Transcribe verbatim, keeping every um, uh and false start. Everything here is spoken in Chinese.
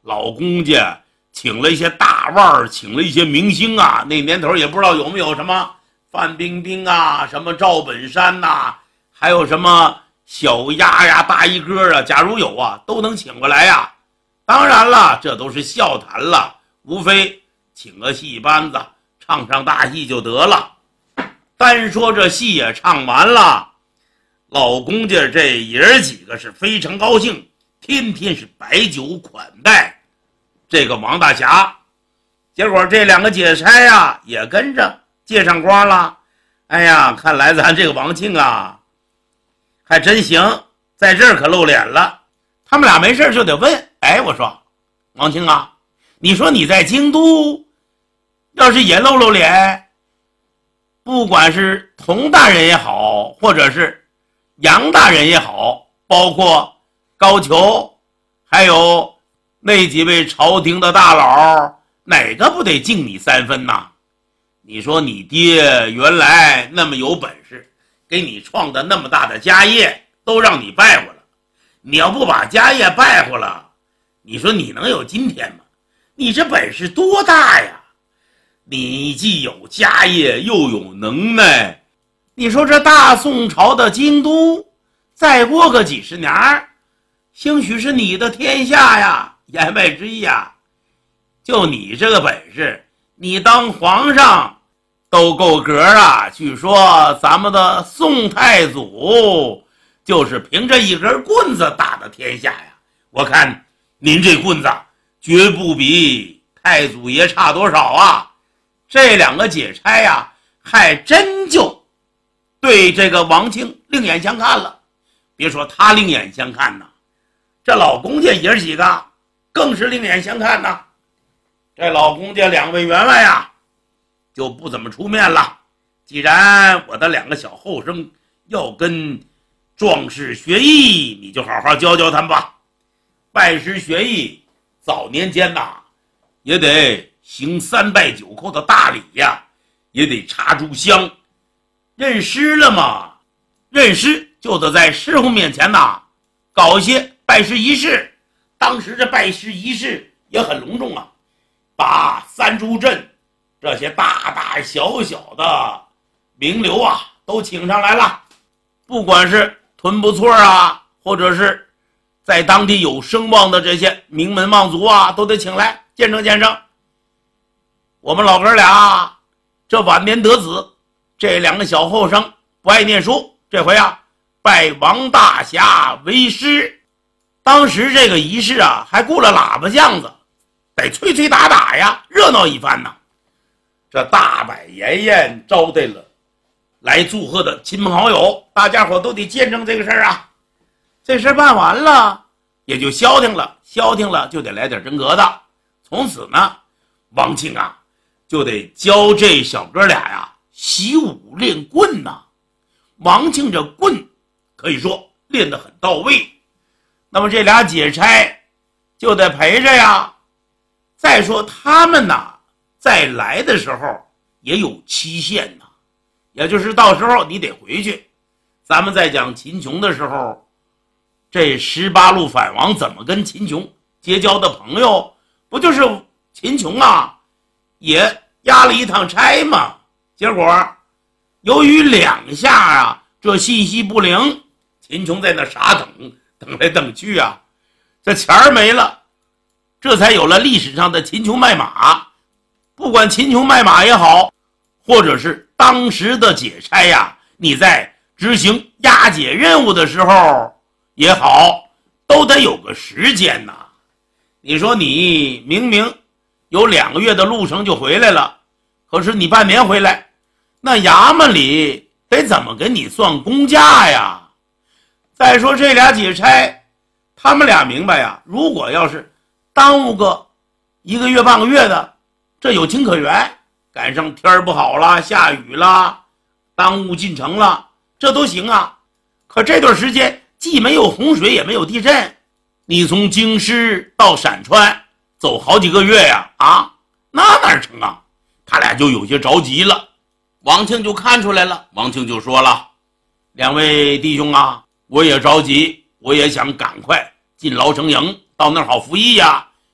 老公家请了一些大腕，请了一些明星啊。那年头也不知道有没有什么范冰冰啊，什么赵本山呐、啊，还有什么小丫呀、大衣哥啊，假如有啊，都能请过来呀。当然了，这都是笑谈了，无非请个戏班子，唱唱大戏就得了。单说这戏也唱完了，老公家这爷儿几个是非常高兴，天天是摆酒款待这个王大侠。结果这两个解差呀也跟着借上光了。哎呀，看来咱这个王庆啊还真行，在这儿可露脸了。他们俩没事就得问，哎，我说王庆啊，你说你在京都要是也露露脸，不管是佟大人也好，或者是杨大人也好，包括高俅，还有那几位朝廷的大佬，哪个不得敬你三分呐？你说你爹原来那么有本事，给你创的那么大的家业都让你败坏了，你要不把家业败坏了，你说你能有今天吗？你这本事多大呀？你既有家业又有能耐，你说这大宋朝的京都再过个几十年，兴许是你的天下呀。言外之意啊，就你这个本事，你当皇上都够格啊。据说咱们的宋太祖就是凭着一根棍子打的天下呀。我看您这棍子绝不比太祖爷差多少啊。这两个解差呀还真就对这个王庆另眼相看了。别说他另眼相看呐，这老公家爷几个更是另眼相看呐。这老公家两位员外呀就不怎么出面了，既然我的两个小后生要跟壮士学艺，你就好好教教他们吧。拜师学艺早年间呐也得行三拜九叩的大礼呀，也得插炷香。认师了嘛，认师就得在师傅面前呐搞一些拜师仪式。当时这拜师仪式也很隆重啊，把三诸镇这些大大小小的名流啊都请上来了，不管是屯不错啊，或者是在当地有声望的这些名门望族啊，都得请来见证见证。我们老哥俩这晚年得子，这两个小后生不爱念书，这回啊拜王大侠为师。当时这个仪式啊还雇了喇叭匠子，得吹吹打打呀，热闹一番呐。这大摆筵宴招待了来祝贺的亲朋好友，大家伙都得见证这个事儿啊。这事办完了也就消停了，消停了就得来点真格的。从此呢，王庆啊就得教这小哥俩呀习武练棍呐。王庆这棍可以说练得很到位，那么这俩解差就得陪着呀。再说他们呐再来的时候也有期限呐，也就是到时候你得回去。咱们在讲秦琼的时候，这十八路反王怎么跟秦琼结交的朋友，不就是秦琼啊也押了一趟差嘛。结果由于两下啊这信息不灵，秦琼在那傻等，等来等去啊，这钱儿没了，这才有了历史上的秦琼卖马。不管秦琼卖马也好，或者是当时的解差呀，你在执行押解任务的时候也好，都得有个时间呐。你说你明明有两个月的路程就回来了，可是你半年回来，那衙门里得怎么给你算工价呀？再说这俩解差，他们俩明白呀，如果要是耽误个一个月半个月的，这有情可原，赶上天儿不好了，下雨了，耽误进城了，这都行啊。可这段时间既没有洪水也没有地震，你从京师到陕川走好几个月呀，啊，那哪成啊？他俩就有些着急了。王庆就看出来了，王庆就说了，两位弟兄啊，我也着急，我也想赶快进牢城营，到那儿好服役呀。